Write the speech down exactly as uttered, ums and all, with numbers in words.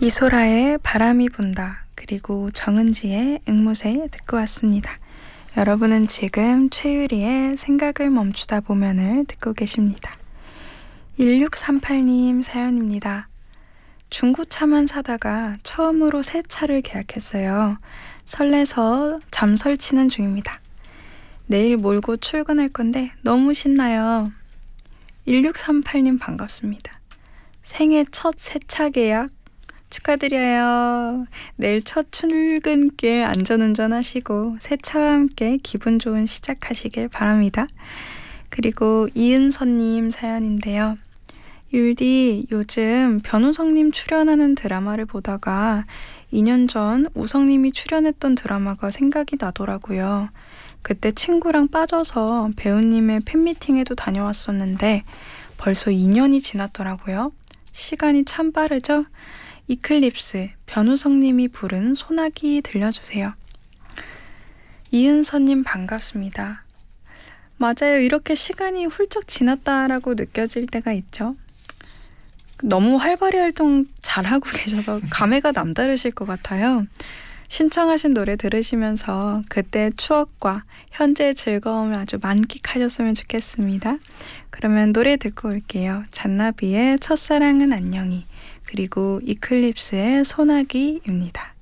이소라의 바람이 분다, 그리고 정은지의 앵무새 듣고 왔습니다. 여러분은 지금 최유리의 생각을 멈추다 보면을 듣고 계십니다. 일육삼팔 님 사연입니다. 중고차만 사다가 처음으로 새 차를 계약했어요. 설레서 잠 설치는 중입니다. 내일 몰고 출근할 건데 너무 신나요. 일육삼팔 님 반갑습니다. 생애 첫 새 차 계약 축하드려요. 내일 첫 출근길 안전운전 하시고 새 차와 함께 기분 좋은 시작하시길 바랍니다. 그리고 이은서님 사연인데요. 율디, 요즘 변우성님 출연하는 드라마를 보다가 이 년 전 우성님이 출연했던 드라마가 생각이 나더라고요. 그때 친구랑 빠져서 배우님의 팬미팅에도 다녀왔었는데 벌써 이 년이 지났더라고요. 시간이 참 빠르죠? 이클립스, 변우성님이 부른 소나기 들려주세요. 이은서님 반갑습니다. 맞아요. 이렇게 시간이 훌쩍 지났다라고 느껴질 때가 있죠. 너무 활발히 활동 잘하고 계셔서 감회가 남다르실 것 같아요. 신청하신 노래 들으시면서 그때의 추억과 현재의 즐거움을 아주 만끽하셨으면 좋겠습니다. 그러면 노래 듣고 올게요. 잔나비의 첫사랑은 안녕히, 그리고 이클립스의 소나기입니다.